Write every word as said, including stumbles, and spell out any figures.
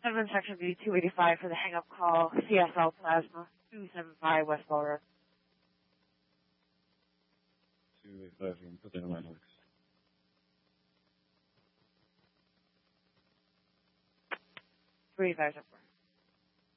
Seven section B two eighty-five for the hang-up call, C S L Plasma, two seven five West Ball Road. two eighty-five, you can put that in my notes. three eighty-five,